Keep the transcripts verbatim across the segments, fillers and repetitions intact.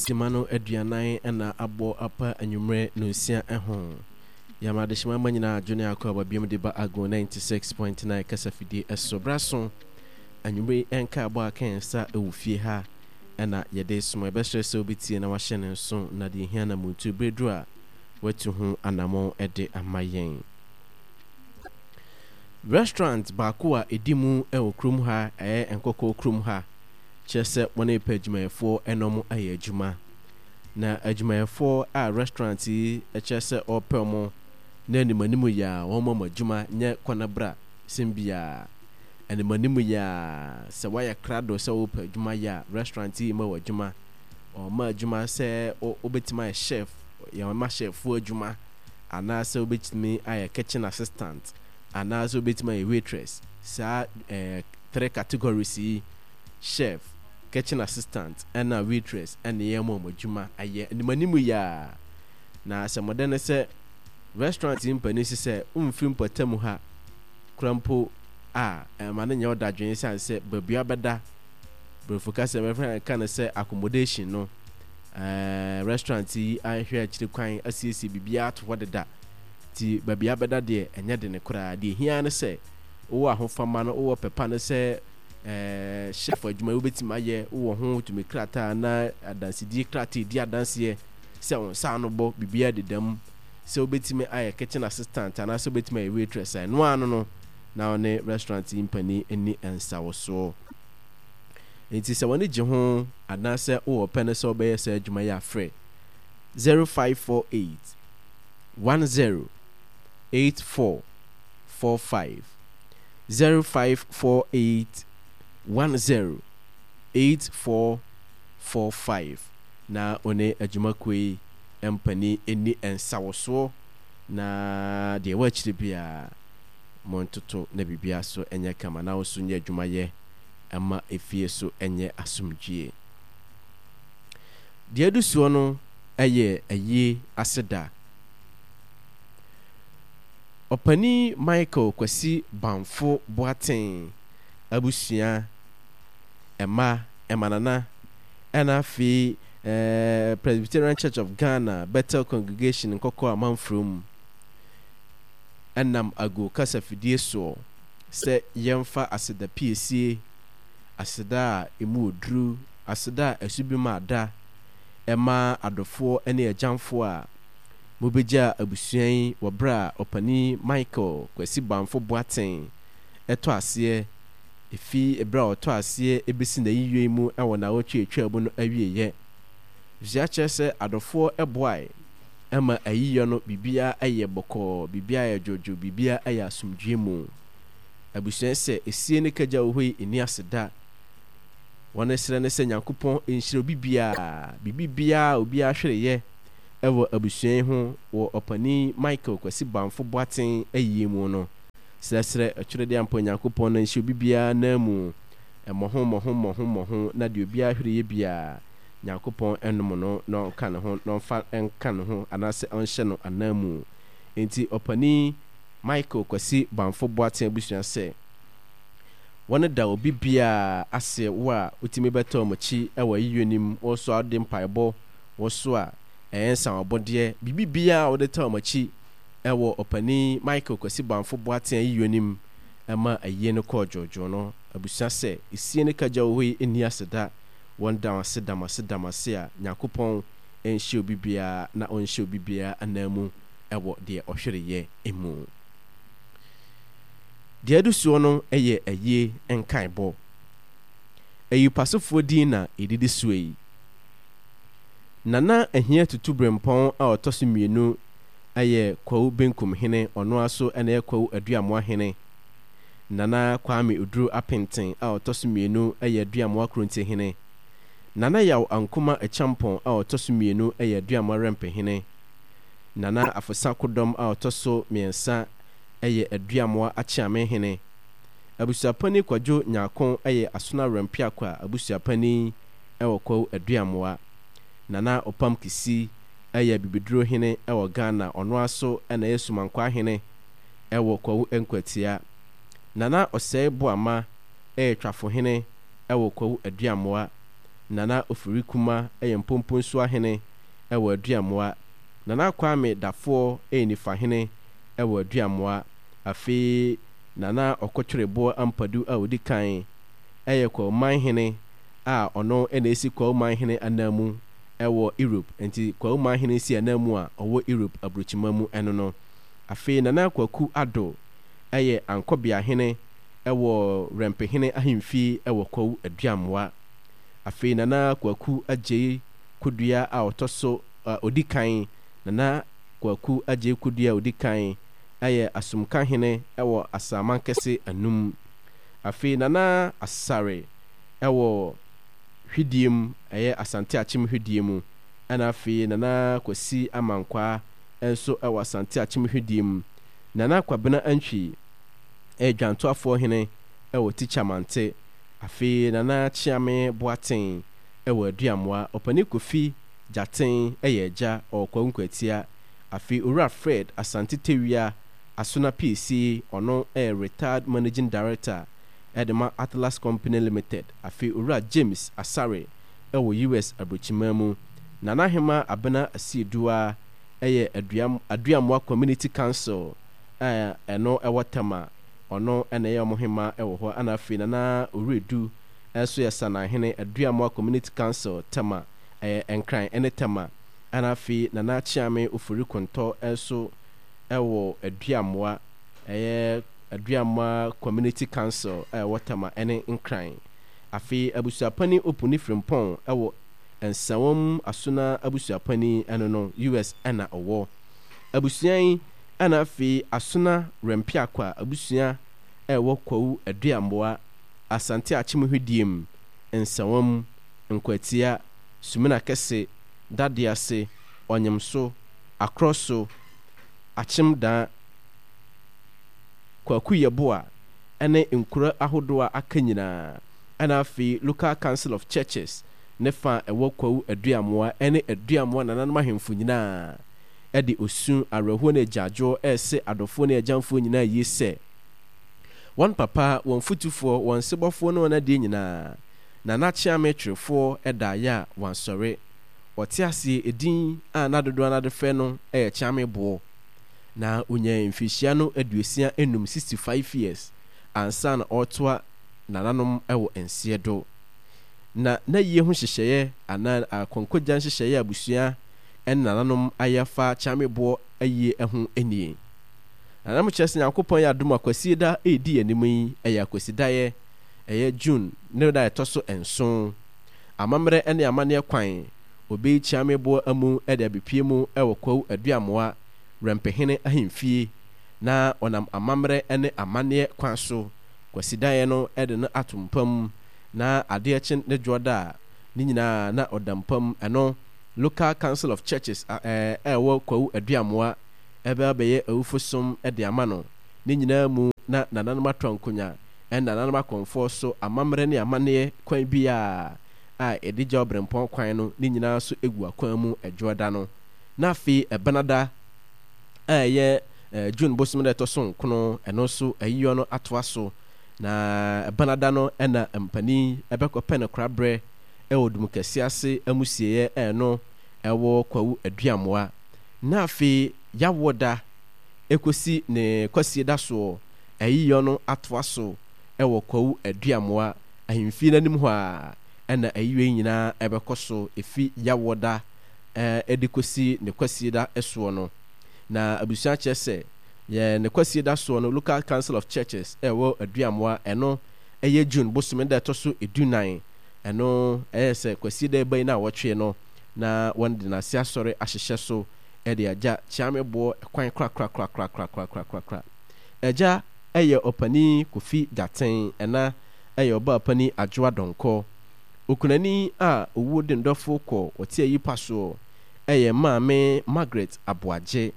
Simano aduanan na abo apa anwumre no sia ehon Yamade shima manyina junior akwa biam de ba ago ninety-six point nine kasafidi esobraso anwumre enka abo akan sa ewufie ha na yede sumo ebesre se obitie na wahye ne nso na de hia na muntu bedru a watu hu anamon ede amayen restaurant ba ko a edimu e okrum ha eh enkoko okrum ha chese wona pejumefo enom aye adwuma na adwumefo a restaurant yi chese opemo na animanimu ya womo madwuma nye kwanabra simbia animanimu ya se waya krado se wo pejuma ya restaurant yi ma wadwuma o ma adwuma se obetima chef ya ma chef fu adwuma ana se obetimi aye kitchen assistant ana se obetima waitress sa eh, three categories yi chef kitchen assistant and a waitress and the yamo majuma aye animanimu ya na se modern se restaurant in panisi se umfim patamu ha krampo a mane nya oda dwen san se babia beda brofuka se me kan se accommodation no eh restaurant yi ahwe akiri kwan asiesi bibia to wadeda ti babia beda de enye de ne kura de hia ne se wo ahofama no wo pepa ne se eh chef adwuma obetima ye wo ho tumi krata na adansi di krata di adansi ye se on sa no bo bibia dedam se obetimi aye kitchen assistant ana se obetimi aye waitress no anu no na one restaurant impani eni ensa wo so enti se woni je ho adanse wo pene se obeye se adwuma ya free zero five four eight one zero eight four four five zero five four eight one zero eight four four five na one adwuma koi empani eni ensawoso na de wachire bia montoto na bibia so enye kama na oso nye adwuma ye ama efie so enye asumdwie de adusuo no eye aye aseda opani Michael Kwasi Banfo Boaten abusua Emma Emanana ena fi eh, Presbyterian Church of Ghana Bethel Congregation nkoko amanfrom enam ago kasafidie so se yemfa aseda P S A aseda emu odru aseda asubima ada ema adofo ene ajanfo a mobeja abusuan wobra opani Michael Kwasi Banfo Boaten eto ase efi ebra oto ase ebesi na yiwe mu ewo na wotwe etwa abu no awieye via chese adofo eboai ema ayiyo no bibia aye boko bibia aye jojo bibia aye asumdwe mu abusuan se esie ne kaja ohoi eni aseda wona sere ne se Nyankopon enhire bibia bibia obi ahwereye ewo abusuan ho wo opani Michael Kwasi Banfo Boaten ayiye mu no sesere atwede ampo Nyankopon na nhye bibia na mu emoho moho moho moho na de obi ahwereye bia Nyankopon enom no no ka ne ho no fa enka ne ho anase onhye no anamu enti opani Michael Kwasi Banfo Boaten abusuan se wona da obi bia ase wo a otimi beto mochi ewa yiyenim wo so ade mpaebo wo so a ensa obode bibibia wo de ta mochi ewo opani Michael Kwasi Banfo Boaten yiyenim ema aye ne ko jojo no abusuan se esie ne kaja ohoi eni aseda wonda aseda maseda masea Nyankopon enhye obibia na onhye obibia anamu ewo de ohwereye emu de adusuo no eye aye enkaebo ayupasofo din na edidi suei nana ahia tutubrempon a otoso mienu aye kwawu benkum hene ono aso ene kwawu aduamo hene nana Kwame Oduro Apenten a otoso mienu aye aduamo akronte hene nana yaw ankuma echampon a otoso mienu aye aduamo rempe hene nana Afosa Kodom a otoso miensa aye aduamo achiame hene abusuapani Kwadwo Nyakon aye asona rempe akwa abusuapani ewo kwawu aduamo nana Opam Kisi aye bibiduro hene ewo Ghana ono aso ena yesumankwa hene ewo kwawu enkwatia nana Osei Boama e twafo hene ewo kwawu aduamoa Nana Ofiri Kuma ɛyɛ Mpompo Nso Ahene ɛwɔ Aduamoa. Nana Kwame Dafoɔ ɛyɛ Nifahene ɛwɔ Aduamoa. Afei Nana Ɔkɔtwerɛboɔ Ampadu a odi kan ɛyɛ Kwauman Hene a ɔno ɛna esi Kwauman Hene anamu ɛwɔ Europe. Nti Kwauman Hene si anamu a ɔwɔ Europe aburokyima mu ɛno no. Afei Nana Kwaku Ado ɛyɛ Ankɔbea Hene ɛwɔ Rempehene ahemfie ɛwɔ Kwawu Aduamoa. Afei Nana Kwaku Agye Kudua a ɔtɔ so uh, odi kan. Nana Kwaku Agye Kudua odi kan ɛyɛ Asomka Hene ɛwɔ Asamankɛse anum. Afei Nana Asare ɛwɔ Hwidiem ɛyɛ Asante Akyem Hwidiem. Ɛna afei Nana Kwasi Amankwa ɛnso ɛwɔ Asante Akyem Hwidiem. Nana Kwabena Antwi ɛyɛ Dwantoafoɔ Hene ɛwɔ Tikhamante. Afei Nana Chiame Boaten ɛwɔ Aduamoa. Ɔpani Kofi Jaten ɛyɛ agya ɔwɔ Kwawu Nkwatia. Afei Owura Fred Asante Tewia Asona P C ɔno ɛyɛ Retired Managing Director ɛde Atlas Company Limited. Afei Owura James Asare ɛwɔ U S aburokyima mu. Nana Hema Abena Asiedua ɛyɛ Aduam Aduamoa Community Council ɛɛ ɛno ɛwɔ Tama. Ɔno ɛna ɛyɛ ɔmo hema ɛwɔ hɔ. Ana afei Nana Oredu ɛso yɛ Sanahene Aduamoa Community Council Tama ɛyɛ Nkran ɛne Tama. Ana afei Nana Chiame Ofori Kontɔ ɛso ɛwɔ Aduamoa ɛyɛ Aduamoa Community Council ɛwɔ Tama ɛne Nkran. Afei abusuapani Opuni Frimpong ɛwɔ Nsawam Asona abusuapani ɛno no U S ɛna ɔwɔ. Abusuan ɛna afei Asona Rempiakwa abusua ɛwɔ Kwawu Aduamoa. Asante Akyem Hwidiem, Nsawam, Nkwatia, Sumina Kɛse, Dadease, Onyemso, Akroso, Akyemda, Kwaku Yeboa ɛne nkura ahodoa aka nyinaa. Ɛna afei Local Council of Churches ne fa ɛwɔ Kwawu Aduamoa ɛne Aduamoa nananom ahemfo nyinaa ɛde osu awerɛhoɔ ne agyaadwo ɛsɛ adɔfoɔ ne agyamfoɔ nyinaa yie sɛ wɔn papa wɔn futufoɔ wɔn sebɔfoɔ ne wɔn adeɛ nyinaa Nana Chiame twerɛfoɔ ɛda ayɛ a wɔn sɔre ɔte aseɛ edin a nadodoɔ nadefɛ no ɛyɛ Chiame Boɔ na onya mfihyia no aduosia enum sixty-five years ansa na ɔtoa nananom ɛwɔ nseɛ do. Na na yie ho hyehyɛeɛ ana akonkogya nhyehyɛeɛ abusua ɛn nananom ayafa Chiame Boɔ ayie ɛho enie. Nanam kyerɛsɛ Nyankopɔn yɛ adom akwasieda edi anim yi ɛyɛ akwasidaeɛ ɛyɛ June ne da ɛtɔ so nson. Amammerɛ ɛne amanneɛ kwan obi Chiame Boɔ amu ɛde abepie mu ɛwɔ Kwawu Aduamoa Rempehene ahemfie na ɔnam amammerɛ ɛne amanneɛ kwan so kwasidaeɛ no ɛde no atompam na adeɛ kye ne dwoɔda ne nyinaa na ɔdampam. Ɛno Local Council of Churches ɛɛ ɛwɔ Kwawu Aduamoa ebe abɛyɛ awufosom ɛde ama no ne nyinaa mu na nananom atɔ nkonya ɛna nananom akɔmfoɔ so amammerɛ ne amanneɛ kwan bi a a ɛde gya ɔbrɛmpɔn kwan no ne nyinaa so egu akwan mu ɛdwoɔda no. Na afei ɛbenada a ɛyɛ ɛɛ June bosom da ɛtɔ so nkono ɛno so ayiyɔ no atoa so na ɛbenada no ɛna mpanin ɛbɛkɔpɛ ne korabrɛ ɛwɔ dum kɛse ase amusieɛ ɛno ɛwɔ Kwawu Aduamoa. Na afei yawoda ekosi ne kwasie da so ayiyɔ no atoa so ɛwɔ Kwawu Aduamoa ahemfie nanim hɔ a ɛna ayiyɔ nyinaa ɛbɛkɔ so efi yawoda ɛɛ ɛde kosi ne kwasie da ɛsoɔ no. Na abusua kyerɛ sɛ yɛ ne kwasie da soɔ no Local Council of Churches ɛwɔ Aduamoa ɛno ɛyɛ June bosom da ɛtɔ so edunan ɛno ɛyɛ sɛ kwasie da ɛbɛn na wɔtwe no na wɔn de n'ase asɔre ahyehyɛ so ɛde agya Chiame Boɔ ɛkwan kra kra kra kra kra kra kra kra kra. Ɛgya ɛyɛ ɔpani Kofi Jaten ɛna ɛyɛ ɔba ɔpani Adwoa Dɔnkɔ. Okunani a owuo de ndɔfo kɔ ɔte ayi pa so ɛyɛ maame Margaret Aboagye.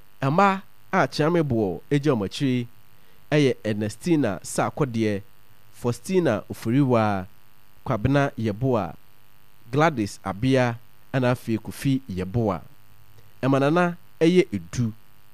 Ɛma a Chiame Boɔ ɛgya ɔmo akyiri ɛyɛ Ernestina Saakɔdeɛ, Faustina Oforiwa, Kwabena Yeboa, Gladys Abia ɛna afei Kofi Yeboa. Ɛmanana ɛyɛ edu.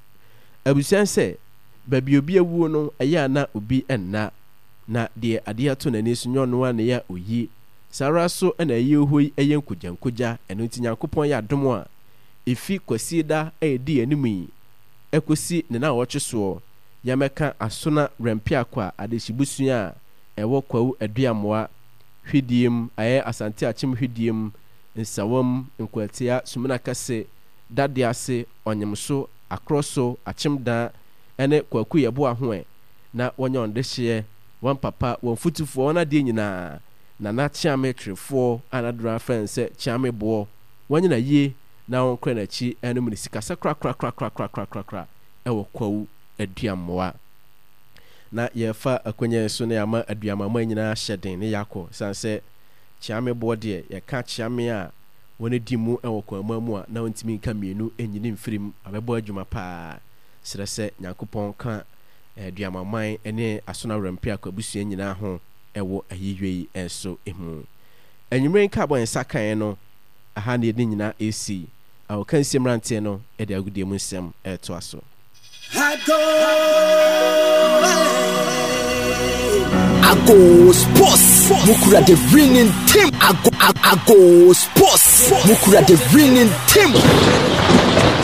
Abusuan sɛ baabi obi awuo no ɛyɛ ana obi ɛnna na deɛ adeɛ ato n'ani so nyɛ ɔno a ne yɛ oyi sara so na ayi hoi eye nkugyankugya eno nti Nyankopɔn ya adom a efi kwasi da edi enimi ekosi ne na wɔtweso yameka asona rempia kwa adehibusua a ewo kwawu aduamoa hwidiem aye asante achim hwidiem nsawam nkwatia sumina kase dade ase onyemso akroso achimda ene kwaku yebo ahoe na wonya ondehye wan papa won futufo na de nyina na na chiame trefo anadra fense chiame bo wonya na ye na won kra na chi enum ni sikasa kra kra kra kra kra kra kra kra ewo kwawu aduamoa na yefa akonye so na ama aduamama nyina hyeden ne yakọ sanse chiame bo de ye ka chiame a woni di mu ewo kwama mu a na wontimi nka mienu enyini mfirim abebo adwuma pa srese Nyankopɔn ka aduamaman ene asona rampia kwabusua nyina ho ewo ayiywe enso emu enwumren ka bo ensa kan no aha ne de nyina esi awo kan semrante no e de agudie mu nsem eto aso Ago Sports Mukura the winning team Ago Ago Sports Mukura the winning team